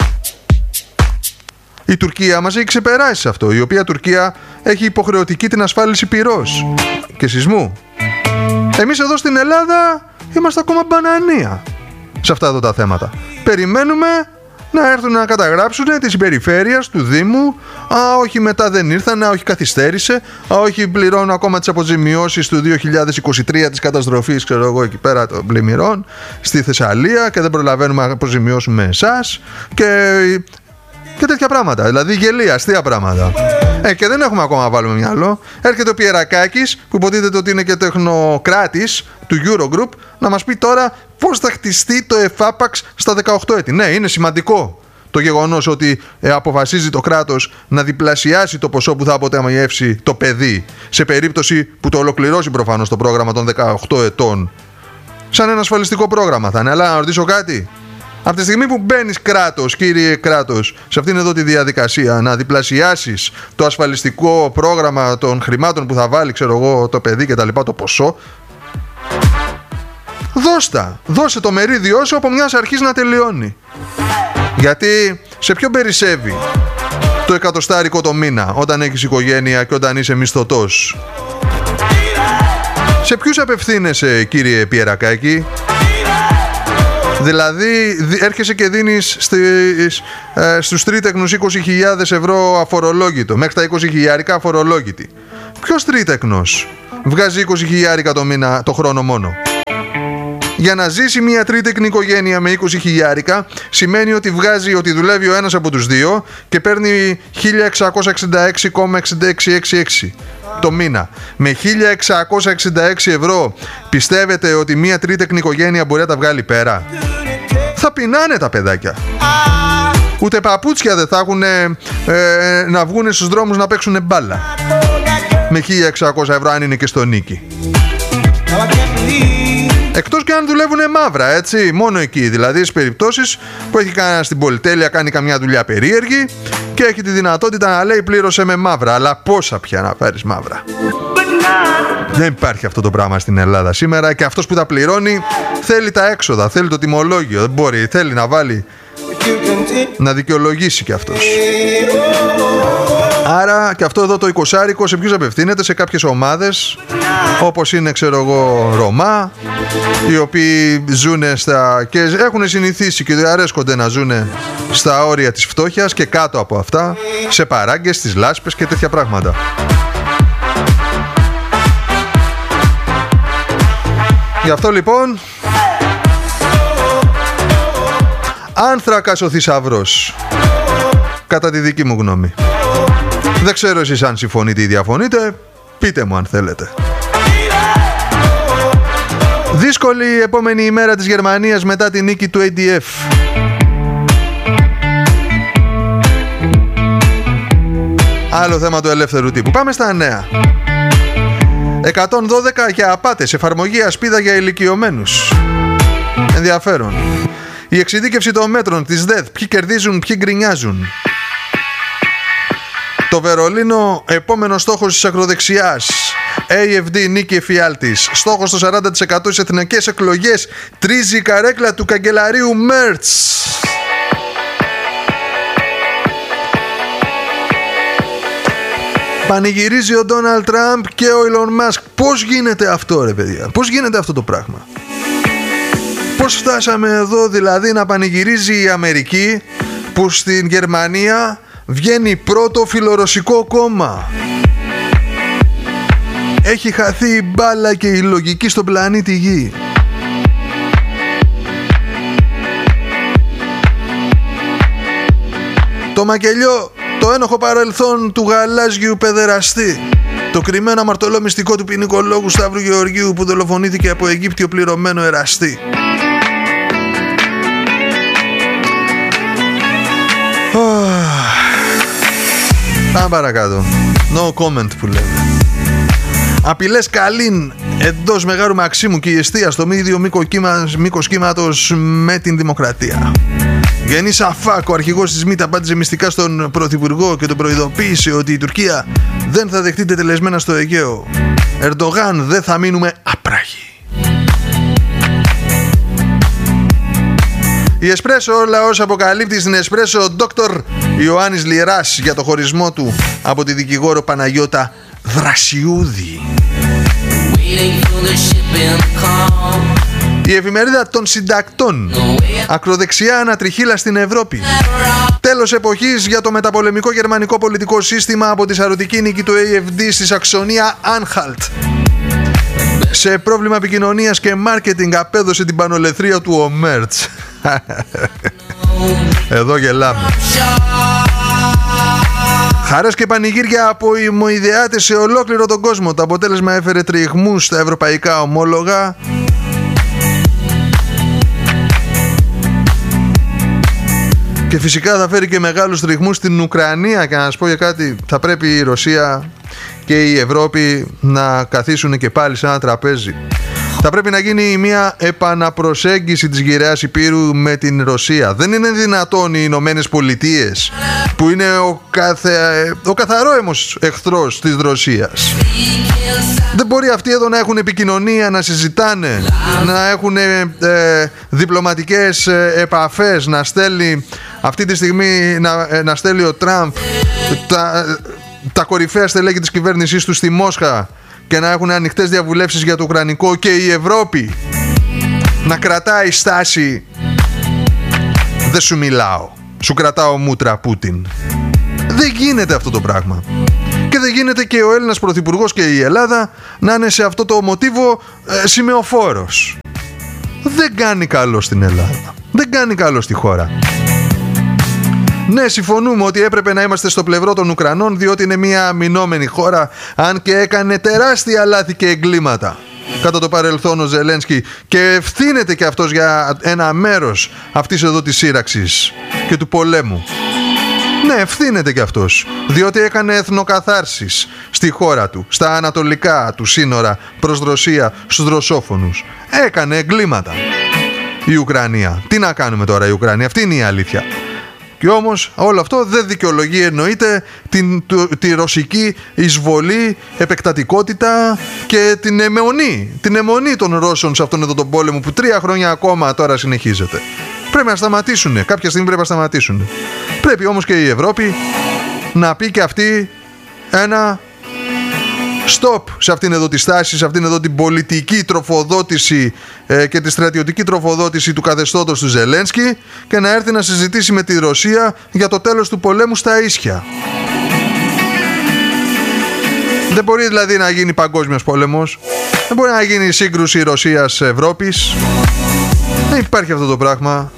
Η Τουρκία μας έχει ξεπεράσει σε αυτό, η οποία Τουρκία έχει υποχρεωτική την ασφάλιση πυρός και σεισμού. Εμείς εδώ στην Ελλάδα είμαστε ακόμα μπανανία σε αυτά εδώ τα θέματα. Περιμένουμε να έρθουν να καταγράψουν τη συμπεριφέρεια του Δήμου. Α, όχι, μετά δεν ήρθαν. Α, όχι, καθυστέρησε. Α, όχι, πληρώνω ακόμα τις αποζημιώσεις του δύο χιλιάδες είκοσι τρία της καταστροφής, ξέρω εγώ, εκεί πέρα των πλημμυρών στη Θεσσαλία, και δεν προλαβαίνουμε να αποζημιώσουμε εσάς. Και... και τέτοια πράγματα. Δηλαδή γελία, αστεία πράγματα. Ε, και δεν έχουμε ακόμα να βάλουμε μυαλό. Έρχεται ο Πιερακάκης, που υποτίθεται ότι είναι και τεχνοκράτης του Eurogroup, να μας πει τώρα πώς θα χτιστεί το εφάπαξ στα δεκαοκτώ έτη. Ναι, είναι σημαντικό το γεγονός ότι ε, αποφασίζει το κράτος να διπλασιάσει το ποσό που θα αποταμιεύσει το παιδί σε περίπτωση που το ολοκληρώσει προφανώς το πρόγραμμα των δεκαοκτώ ετών. Σαν ένα ασφαλιστικό πρόγραμμα θα είναι. Αλλά να ρωτήσω κάτι. Από τη στιγμή που μπαίνεις κράτος, κύριε κράτος, σε αυτήν εδώ τη διαδικασία να διπλασιάσεις το ασφαλιστικό πρόγραμμα των χρημάτων που θα βάλει, ξέρω εγώ, το παιδί και τα λοιπά, το ποσό, δώστα, δώσε το μερίδιό σου από μιας αρχής να τελειώνει. Γιατί σε ποιον περισσεύει το εκατοστάρικο το μήνα όταν έχεις οικογένεια και όταν είσαι μισθωτός? Σε ποιους απευθύνεσαι, κύριε Πιερακάκη? Δηλαδή έρχεσαι και δίνεις στις, ε, στους τρίτεκνους είκοσι χιλιάδες ευρώ αφορολόγητο, μέχρι τα είκοσι χιλιάρικα αφορολόγητη. Ποιος τρίτεκνος βγάζει είκοσι χιλιάρικα το μήνα, το χρόνο μόνο? Για να ζήσει μια τρίτεκνη οικογένεια με είκοσι χιλιάρικα σημαίνει ότι βγάζει, ότι δουλεύει ο ένας από τους δύο και παίρνει χίλια εξακόσια εξήντα έξι κόμμα εξήντα έξι εξήντα έξι το μήνα. Με χίλια εξακόσια εξήντα έξι ευρώ πιστεύετε ότι μια τρίτεκνη οικογένεια μπορεί να τα βγάλει πέρα? Θα πεινάνε τα παιδάκια. Ούτε παπούτσια δεν θα έχουν ε, ε, να βγουν στους δρόμους να παίξουν μπάλα με χίλια εξακόσια ευρώ, αν είναι και στο νίκη. Εκτός και αν δουλεύουν μαύρα, έτσι, μόνο εκεί. Δηλαδή στις περιπτώσεις που έχει κάνει στην πολυτέλεια, κάνει καμιά δουλειά περίεργη και έχει τη δυνατότητα να λέει πλήρωσε με μαύρα. Αλλά πόσα πια να πάρεις μαύρα? Δεν υπάρχει αυτό το πράγμα στην Ελλάδα σήμερα και αυτός που τα πληρώνει θέλει τα έξοδα, θέλει το τιμολόγιο. Δεν μπορεί, θέλει να βάλει, να δικαιολογήσει και αυτός. Άρα και αυτό εδώ το εικοσάρικο σε ποιους απευθύνεται? Σε κάποιες ομάδες όπως είναι, ξέρω εγώ, Ρωμά, οι οποίοι ζουν στα, και έχουν συνηθίσει και αρέσκονται να ζουν στα όρια της φτώχειας και κάτω από αυτά, σε παράγκες, στις λάσπες και τέτοια πράγματα. Γι' αυτό λοιπόν, άνθρακας ο θησαυρός, κατά τη δική μου γνώμη. Δεν ξέρω εσείς αν συμφωνείτε ή διαφωνείτε, πείτε μου αν θέλετε. Δύσκολη η επόμενη ημέρα της Γερμανίας μετά τη νίκη του έι ντι εφ. Άλλο θέμα του ελεύθερου τύπου. Πάμε στα νέα. εκατόν δώδεκα για απάτες, εφαρμογή ασπίδα για ηλικιωμένους. Ενδιαφέρον. Η εξειδίκευση των μέτρων της ΔΕΔ. Ποιοι κερδίζουν, ποιοι γκρινιάζουν. Το Βερολίνο, επόμενος στόχος της ακροδεξιάς. έι εφ ντι νίκη εφιάλτης. Στόχος το σαράντα τοις εκατό στις εθνικές εκλογές. Τρίζει η καρέκλα του καγκελαρίου Μέρτς. Πανηγυρίζει ο Ντόναλντ Τραμπ και ο Ιλον Μάσκ. Πώς γίνεται αυτό, ρε παιδιά? Πώς γίνεται αυτό το πράγμα? Πώς φτάσαμε εδώ δηλαδή να πανηγυρίζει η Αμερική που στην Γερμανία βγαίνει πρώτο φιλορωσικό κόμμα? Έχει χαθεί η μπάλα και η λογική στον πλανήτη Γη. Το μακελιό, το ένοχο παρελθόν του γαλάζιου παιδεραστή. Το κρυμμένο αμαρτωλό μυστικό του ποινικολόγου Σταύρου Γεωργίου που δολοφονήθηκε από Αιγύπτιο πληρωμένο εραστή. Πάμε παρακάτω. No comment που λέμε. Απειλές Καλίν εντός Μεγάρου Μαξίμου και η εστία στο ίδιο μήκος κύματος με την Δημοκρατία. Γενής Αφάκ, ο αρχηγός της ΜΗΤ, απάντησε μυστικά στον Πρωθυπουργό και τον προειδοποίησε ότι η Τουρκία δεν θα δεχτεί τελεσμένα στο Αιγαίο. Ερντογάν, δεν θα μείνουμε άπραγοι. Η Εσπρέσο, ο λαός αποκαλύπτει στην Εσπρέσο ο Δόκτωρ Ιωάννης Λιράς για το χωρισμό του από τη δικηγόρο Παναγιώτα Δρασιούδη. Η εφημερίδα των συντακτών. Ακροδεξιά ανατριχύλα στην Ευρώπη. Τέλος εποχής για το μεταπολεμικό γερμανικό πολιτικό σύστημα από τη σαρωτική νίκη του έι εφ ντι στη Σαξονία Άνχαλτ. Σε πρόβλημα επικοινωνίας και μάρκετινγκ απέδωσε την πανολεθρία του ο Μέρτς. Εδώ γελάμε. Χαρές και πανηγύρια από ημοειδεάτες σε ολόκληρο τον κόσμο. Το αποτέλεσμα έφερε τριχμούς στα ευρωπαϊκά ομόλογα. Και φυσικά θα φέρει και μεγάλους τριχμούς στην Ουκρανία. Και να σας πω για κάτι, θα πρέπει η Ρωσία και η Ευρώπη να καθίσουν και πάλι σε ένα τραπέζι. Θα πρέπει να γίνει μια επαναπροσέγγιση της γυραιάς Υπήρου με την Ρωσία. Δεν είναι δυνατόν οι Ηνωμένες Πολιτείες, που είναι ο, καθε... ο καθαρόαιμος εχθρός της Ρωσίας, δεν μπορεί αυτοί εδώ να έχουν επικοινωνία, να συζητάνε, να έχουν ε, διπλωματικές επαφές, να στέλνει αυτή τη στιγμή να, ε, να στέλνει ο Τραμπ τα, τα κορυφαία στελέχη της κυβέρνησής του στη Μόσχα και να έχουν ανοιχτές διαβουλεύσεις για το Ουκρανικό, και η Ευρώπη να κρατάει στάση «Δεν σου μιλάω, σου κρατάω μούτρα Πούτιν». Δεν γίνεται αυτό το πράγμα. Και δεν γίνεται και ο Έλληνας Πρωθυπουργός και η Ελλάδα να είναι σε αυτό το μοτίβο ε, σημεοφόρος. Δεν κάνει καλό στην Ελλάδα. Δεν κάνει καλό στη χώρα. Ναι, συμφωνούμε ότι έπρεπε να είμαστε στο πλευρό των Ουκρανών, διότι είναι μια αμυνόμενη χώρα, αν και έκανε τεράστια λάθη και εγκλήματα κατά το παρελθόν ο Ζελένσκι, και ευθύνεται και αυτός για ένα μέρος αυτής εδώ της σύραξης και του πολέμου. Ναι, ευθύνεται κι αυτός, διότι έκανε εθνοκαθάρσεις στη χώρα του, στα ανατολικά του σύνορα προς Ρωσία, στους ρωσόφωνους. Έκανε εγκλήματα η Ουκρανία. Τι να κάνουμε τώρα η Ουκρανία, αυτή είναι η αλήθεια. Και όμως όλο αυτό δεν δικαιολογεί, εννοείται, την, το, τη ρωσική εισβολή, επεκτατικότητα και την αιμονή, την αιμονή των Ρώσων σε αυτόν εδώ τον πόλεμο που τρία χρόνια ακόμα τώρα συνεχίζεται. Πρέπει να σταματήσουν, κάποια στιγμή πρέπει να σταματήσουν. Πρέπει όμως και η Ευρώπη να πει και αυτή ένα stop σε αυτήν εδώ τη στάση, σε αυτήν εδώ την πολιτική τροφοδότηση ε, και τη στρατιωτική τροφοδότηση του καθεστώτος του Ζελένσκι και να έρθει να συζητήσει με τη Ρωσία για το τέλος του πολέμου στα ίσια. Δεν μπορεί δηλαδή να γίνει παγκόσμιος πόλεμος, δεν μπορεί να γίνει σύγκρουση Ρωσίας-Ευρώπης, δεν υπάρχει αυτό το πράγμα.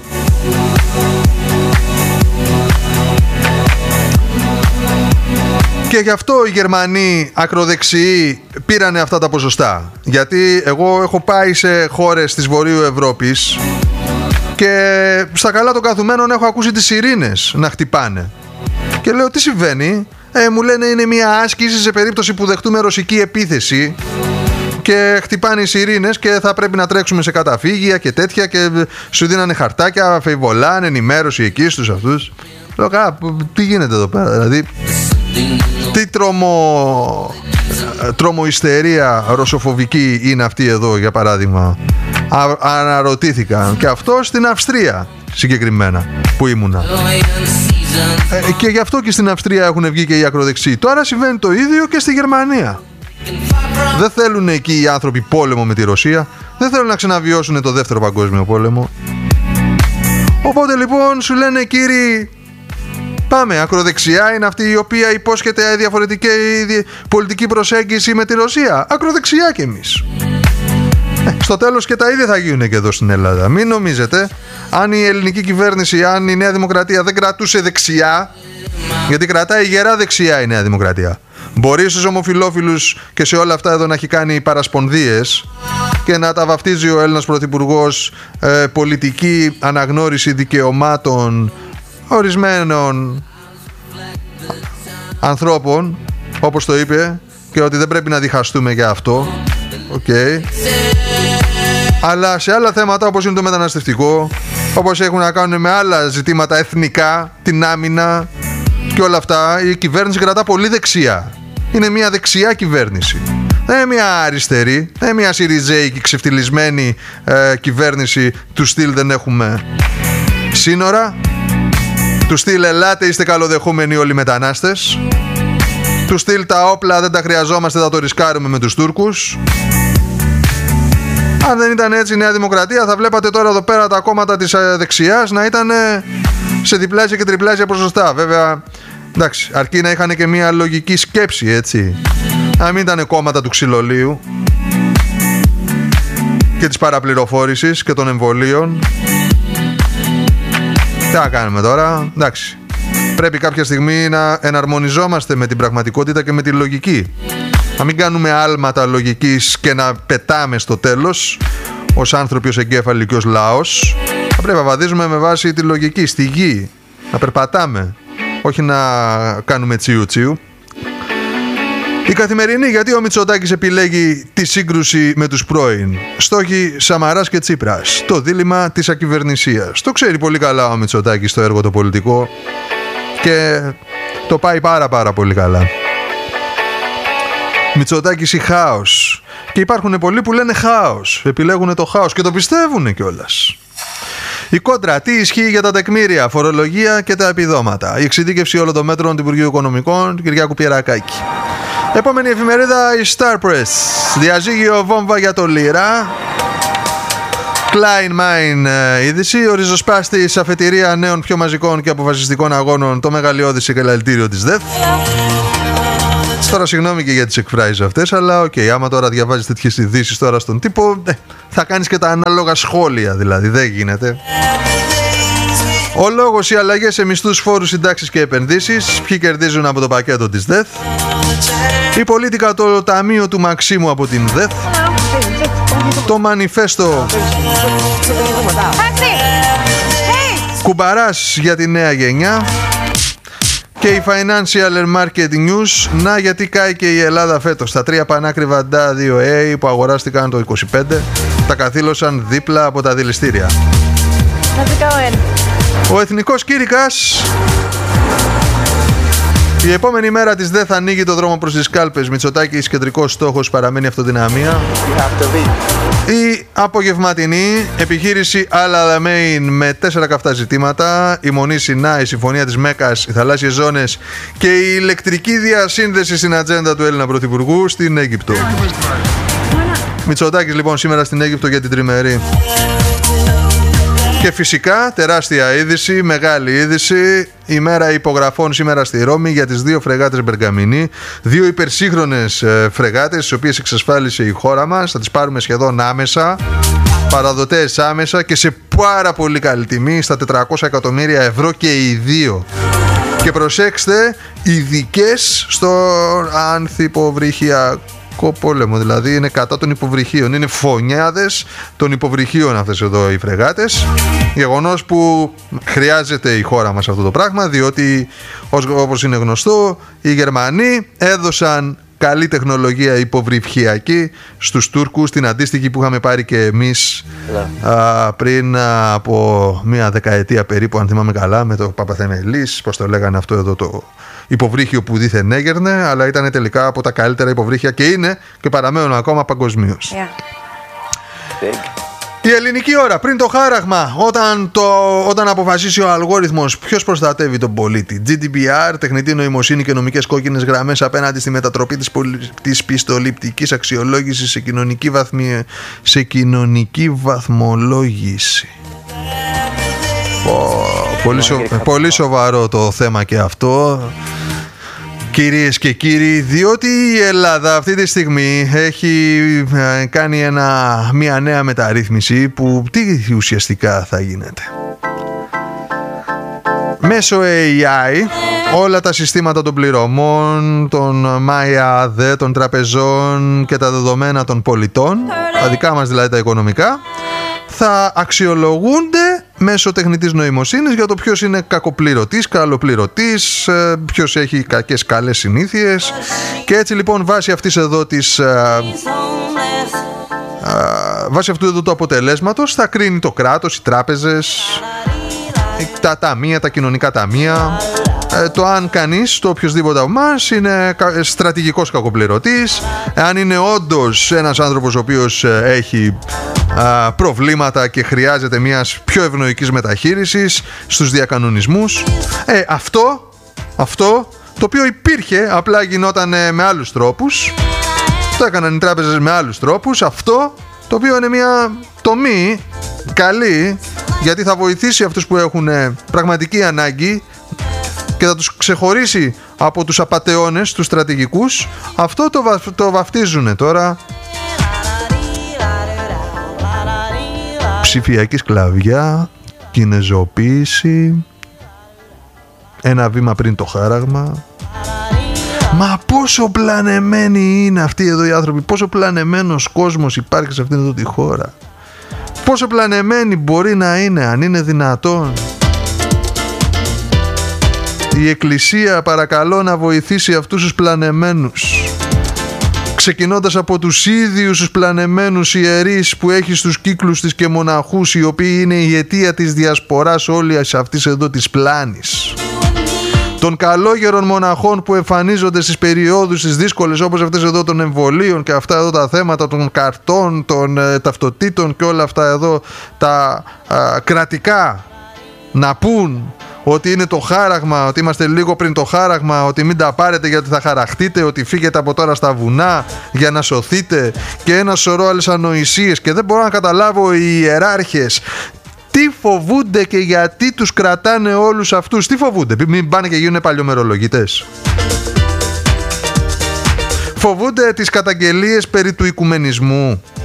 Και γι' αυτό οι Γερμανοί ακροδεξιοί πήρανε αυτά τα ποσοστά. Γιατί εγώ έχω πάει σε χώρες της Βορείου Ευρώπης και στα καλά των καθουμένων έχω ακούσει τις σιρήνες να χτυπάνε. Και λέω, τι συμβαίνει? Ε, μου λένε είναι μια άσκηση σε περίπτωση που δεχτούμε ρωσική επίθεση και χτυπάνε οι σιρήνες και θα πρέπει να τρέξουμε σε καταφύγια και τέτοια και σου δίνανε χαρτάκια, φεϊβολάν, ενημέρωση εκεί στους αυτούς. Λέω, κα, τι γίνεται εδώ πέρα, δηλαδή τι τρομο τρομοϊστερία ρωσοφοβική είναι αυτή εδώ, για παράδειγμα? Α, αναρωτήθηκα. Και αυτό στην Αυστρία συγκεκριμένα που ήμουνα. Ε, και γι' αυτό και στην Αυστρία έχουν βγει και οι ακροδεξιοί. Τώρα συμβαίνει το ίδιο και στη Γερμανία. Δεν θέλουν εκεί οι άνθρωποι πόλεμο με τη Ρωσία. Δεν θέλουν να ξαναβιώσουν το δεύτερο παγκόσμιο πόλεμο. Οπότε λοιπόν σου λένε, κύριοι, πάμε, ακροδεξιά είναι αυτή η οποία υπόσχεται διαφορετική πολιτική προσέγγιση με τη Ρωσία. Ακροδεξιά κι εμείς. Ε, στο τέλος και τα ίδια θα γίνουν και εδώ στην Ελλάδα. Μην νομίζετε, αν η ελληνική κυβέρνηση, αν η Νέα Δημοκρατία δεν κρατούσε δεξιά, γιατί κρατάει γερά δεξιά η Νέα Δημοκρατία. Μπορεί στους ομοφυλόφιλους και σε όλα αυτά εδώ να έχει κάνει παρασπονδίες και να τα βαφτίζει ο Έλληνας Πρωθυπουργός ε, πολιτική αναγνώριση δικαιωμάτων ορισμένων ανθρώπων, όπως το είπε, και ότι δεν πρέπει να διχαστούμε για αυτό. Οκ. Okay. Αλλά σε άλλα θέματα, όπως είναι το μεταναστευτικό, όπως έχουν να κάνουν με άλλα ζητήματα εθνικά, την άμυνα και όλα αυτά, η κυβέρνηση κρατά πολύ δεξιά. Είναι μια δεξιά κυβέρνηση. Δεν είναι μια αριστερή, δεν είναι μια σιριζέικη ξεφτυλισμένη ε, κυβέρνηση του στυλ δεν έχουμε σύνορα, του στυλ ελάτε είστε καλοδεχούμενοι όλοι οι μετανάστες, του στυλ τα όπλα δεν τα χρειαζόμαστε, θα το ρισκάρουμε με τους Τούρκους. Αν δεν ήταν έτσι η Νέα Δημοκρατία, θα βλέπατε τώρα εδώ πέρα τα κόμματα της δεξιάς να ήταν σε διπλάσια και τριπλάσια ποσοστά. Βέβαια, εντάξει, αρκεί να είχαν και μια λογική σκέψη, έτσι. Να μην ήταν κόμματα του ξυλολίου και της παραπληροφόρησης και των εμβολίων. Τι να κάνουμε τώρα, εντάξει. Πρέπει κάποια στιγμή να εναρμονιζόμαστε με την πραγματικότητα και με τη λογική. Να μην κάνουμε άλματα λογικής και να πετάμε στο τέλος ως άνθρωποι, ως εγκέφαλοι και ως λαός. Θα πρέπει να βαδίζουμε με βάση τη λογική, στη γη. Να περπατάμε, όχι να κάνουμε τσίου τσίου. Η Καθημερινή, γιατί ο Μητσοτάκης επιλέγει τη σύγκρουση με τους πρώην. Στόχοι Σαμαράς και Τσίπρας. Το δίλημμα της ακυβερνησίας. Το ξέρει πολύ καλά ο Μητσοτάκης το έργο το πολιτικό και το πάει πάρα πάρα πολύ καλά. Μητσοτάκης ή χάος. Και υπάρχουν πολλοί που λένε χάος. Επιλέγουν το χάος και το πιστεύουν κιόλας. Η κόντρα, τι ισχύει για τα τεκμήρια, φορολογία και τα επιδόματα. Η εξειδίκευση όλων των μέτρων του Υπουργείου Οικονομικών του Κυριάκου Πιερακάκη. Επόμενη εφημερίδα, η Star Press. Διαζύγιο βόμβα για το Λύρα. Klein Mine είδηση. Ο ριζοσπάστης αφετηρία νέων πιο μαζικών και αποφασιστικών αγώνων, το μεγαλειώδη συγκαλαλητήριο της ΔΕΘ. Τώρα συγγνώμη και για τις εκφράσεις αυτές, αλλά οκ, okay, άμα τώρα διαβάζεις τέτοιες ειδήσεις τώρα στον τύπο, ε, θα κάνεις και τα ανάλογα σχόλια, δηλαδή δεν γίνεται. Ο λόγος, οι αλλαγές σε μισθούς, φόρους, συντάξεις και επενδύσεις. Ποιοι κερδίζουν από το πακέτο της ΔΕΘ. Η πολίτικα, το ταμείο του Μαξίμου από την ΔΕΘ. Το μανιφέστο Κουμπαράς για τη νέα γενιά. Και η Financial Market News. Να γιατί κάει και η Ελλάδα φέτος. Τα τρία πανάκριβα ντι δύο έι που αγοράστηκαν το είκοσι πέντε τα καθήλωσαν δίπλα από τα δηληστήρια. Ο εθνικός κήρυκας. Η επόμενη μέρα της ΔΕ θα ανοίγει το δρόμο προς τις κάλπες. Μητσοτάκης κεντρικός στόχος παραμένει αυτοδυναμία. Η απογευματινή επιχείρηση Al-Alamein με τέσσερα καυτά ζητήματα. Η Μονή Σινά, η Συμφωνία της Μέκας, οι θαλάσσιες ζώνες και η ηλεκτρική διασύνδεση στην ατζέντα του Έλληνα Πρωθυπουργού στην Αίγυπτο. Μητσοτάκης λοιπόν σήμερα στην Αίγυπτο για την τριμερή. Και φυσικά τεράστια είδηση, μεγάλη είδηση, η μέρα υπογραφών σήμερα στη Ρώμη για τις δύο φρεγάτες Μπεργαμηνή, δύο υπερσύγχρονες φρεγάτες τις οποίες εξασφάλισε η χώρα μας, θα τις πάρουμε σχεδόν άμεσα, παραδοτές άμεσα και σε πάρα πολύ καλή τιμή, στα τετρακόσια εκατομμύρια ευρώ και οι δύο. Και προσέξτε, ειδικές στο ανθυποβρυχιακό πόλεμο, δηλαδή είναι κατά των υποβρυχίων, είναι φωνιάδες των υποβρυχίων αυτές εδώ οι φρεγάτες, γεγονός που χρειάζεται η χώρα μας αυτό το πράγμα, διότι όπως είναι γνωστό οι Γερμανοί έδωσαν καλή τεχνολογία υποβρυχιακή στους Τούρκους, την αντίστοιχη που είχαμε πάρει και εμείς α, πριν α, από μία δεκαετία περίπου, αν θυμάμαι καλά, με το Παπαθεμελής, πώς το λέγανε αυτό εδώ το υποβρύχιο που δήθεν έγερνε, αλλά ήταν τελικά από τα καλύτερα υποβρύχια και είναι και παραμένουν ακόμα παγκοσμίως. Yeah. Η ελληνική ώρα πριν το χάραγμα, όταν, το, όταν αποφασίσει ο αλγόριθμος ποιος προστατεύει τον πολίτη. τζι ντι πι αρ, τεχνητή νοημοσύνη και νομικές κόκκινες γραμμές απέναντι στη μετατροπή της, της πιστοληπτικής αξιολόγησης σε κοινωνική, βαθμι, σε κοινωνική βαθμολόγηση. Oh, πολύ, σο, πολύ σοβαρό το θέμα και αυτό, κυρίες και κύριοι, διότι η Ελλάδα αυτή τη στιγμή έχει κάνει ένα, μια νέα μεταρρύθμιση που τι ουσιαστικά θα γίνεται. Μέσω έι άι όλα τα συστήματα των πληρωμών, των ΜΑΙΑΔΕ, των τραπεζών και τα δεδομένα των πολιτών, τα δικά μας δηλαδή τα οικονομικά, θα αξιολογούνται μέσω τεχνητής νοημοσύνης για το ποιος είναι κακοπληρωτής, καλοπληρωτής, ποιος έχει κακές καλές συνήθειες. Και έτσι λοιπόν βάσει αυτής εδώ της α, α, βάσει αυτού εδώ του αποτελέσματος θα κρίνει το κράτος, οι τράπεζες, τα ταμεία, τα κοινωνικά ταμεία, το αν κανείς, το οποιοσδήποτε από εμάς είναι στρατηγικός κακοπληρωτής, αν είναι όντως ένας άνθρωπος ο οποίος έχει α, προβλήματα και χρειάζεται μιας πιο ευνοϊκής μεταχείρισης στους διακανονισμούς. Ε, αυτό, αυτό το οποίο υπήρχε, απλά γινόταν με άλλους τρόπους, το έκαναν οι τράπεζες με άλλους τρόπους, αυτό το οποίο είναι μια τομή καλή, γιατί θα βοηθήσει αυτούς που έχουν πραγματική ανάγκη και θα τους ξεχωρίσει από τους απατεώνες, τους στρατηγικούς. Αυτό το, βα, το βαφτίζουν τώρα ψηφιακή σκλαβιά, κινεζοποίηση, ένα βήμα πριν το χάραγμα. Μα πόσο πλανεμένοι είναι αυτοί εδώ οι άνθρωποι, πόσο πλανεμένος κόσμος υπάρχει σε αυτήν εδώ τη χώρα, πόσο πλανεμένοι μπορεί να είναι, αν είναι δυνατόν. Η Εκκλησία παρακαλώ να βοηθήσει αυτούς τους πλανεμένους, ξεκινώντας από τους ίδιους τους πλανεμένους ιερείς που έχει στους κύκλους της και μοναχούς, οι οποίοι είναι η αιτία της διασποράς όλης αυτής εδώ της πλάνης. Των καλόγερων μοναχών που εμφανίζονται στις περιόδους τις δύσκολες, όπως αυτές εδώ των εμβολίων και αυτά εδώ τα θέματα των καρτών, των ε, ταυτοτήτων και όλα αυτά εδώ τα ε, κρατικά, να πούν ότι είναι το χάραγμα, ότι είμαστε λίγο πριν το χάραγμα, ότι μην τα πάρετε γιατί θα χαραχτείτε, ότι φύγετε από τώρα στα βουνά για να σωθείτε και ένα σωρό άλλες ανοησίες. Και δεν μπορώ να καταλάβω οι ιεράρχες τι φοβούνται και γιατί τους κρατάνε όλους αυτούς. Τι φοβούνται, μην πάνε και γίνουν παλιομερολογητές. Φοβούνται τις καταγγελίες περί του οικουμενισμού.